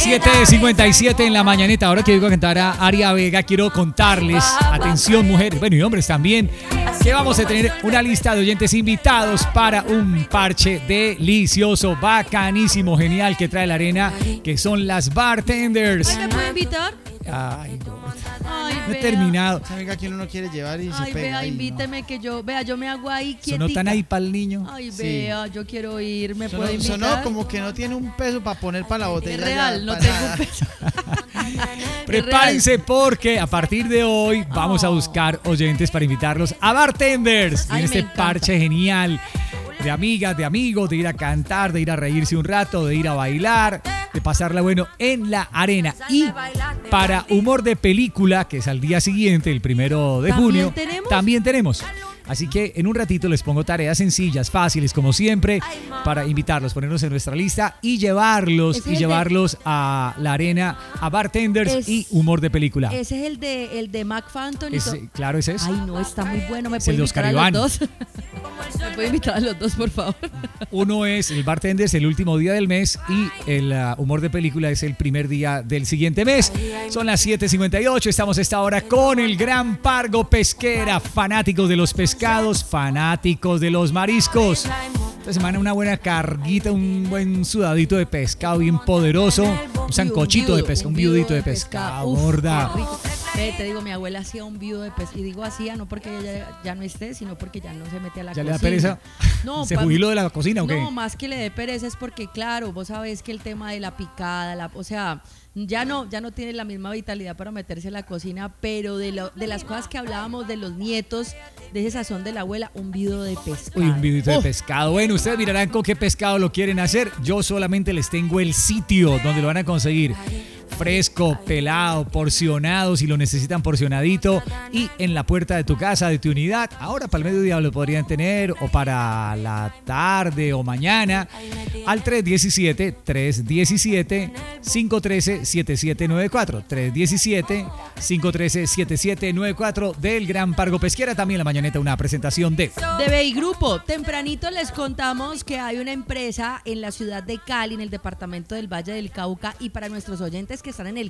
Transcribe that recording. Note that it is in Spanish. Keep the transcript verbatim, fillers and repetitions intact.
siete cincuenta y siete en la mañanita. Ahora que digo a cantar a Aria Vega, quiero contarles, atención mujeres, bueno y hombres también, que vamos a tener una lista de oyentes invitados para un parche delicioso, bacanísimo, genial que trae la arena, que son las bartenders. ¿Me puede invitar? Ay, no, Ay, no he vea. terminado. Esa amiga que uno no quiere llevar y Ay, se pega. vea, Ay, no. invíteme que yo, vea, yo me hago ahí quietica. Sonó tan ahí para el niño. Ay, Sí. vea, yo quiero ir, ¿me Sonó, puede invitar? sonó como que no tiene un peso para poner para la botella. Es real, ya, no pa' tengo nada. un peso. Prepárense porque a partir de hoy vamos a buscar oyentes para invitarlos a bartenders Ay, en este me encanta. parche genial de amigas, de amigos, de ir a cantar, de ir a reírse un rato, de ir a bailar, de pasarla bueno en la arena. Y para humor de película, que es al día siguiente, el primero de ¿También junio, tenemos? también tenemos. Así que en un ratito les pongo tareas sencillas, fáciles, como siempre, para invitarlos, ponerlos en nuestra lista y llevarlos Ese y es el llevarlos a la arena, a bartenders Es- y humor de película. Ese es el de, el de Mac Phantom y Ese- todo. claro, ese es. Ay, no, está muy bueno. ¿Me Es puede el de invitar Oscar a Iván. los dos? ¿Me puede invitar a los dos, por favor? Uno es el bartenders el último día del mes y el uh, humor de película es el primer día del siguiente mes. Son las siete cincuenta y ocho, estamos a esta hora con el Gran Pargo Pesquera, fanáticos de los pescados, fanáticos de los mariscos. Esta semana una buena carguita, un buen sudadito de pescado bien poderoso, un sancochito de pescado, un viudito de pescado, Uf, gorda. qué rico. Ve, te digo, mi abuela hacía un viudo de pescado. Y digo hacía, no porque ella ya, ya no esté, sino porque ya no se mete a la ¿Ya cocina. le da pereza? No, ¿Se pa- jubiló de la cocina o qué? No, más que le dé pereza es porque, claro, vos sabés que el tema de la picada, la, o sea, ya no, ya no tiene la misma vitalidad para meterse a la cocina, pero de, lo, de las cosas que hablábamos de los nietos, de ese sazón de la abuela, un viudo de pescado. Uy, un vidito de Oh, pescado. Bueno, ustedes mirarán con qué pescado lo quieren hacer. Yo solamente les tengo el sitio donde lo van a conseguir. Fresco, pelado, porcionado, si lo necesitan porcionadito. Y en la puerta de tu casa, de tu unidad. Ahora para el mediodía lo podrían tener o para la tarde o mañana. Al tres diecisiete, tres diecisiete, cinco trece, siete siete nueve cuatro. tres diecisiete, cinco trece, siete siete nueve cuatro del Gran Pargo Pesquera. También la mañaneta una presentación de... De Bei Grupo, tempranito les contamos que hay una empresa en la ciudad de Cali, en el departamento del Valle del Cauca, y para nuestros oyentes que están en el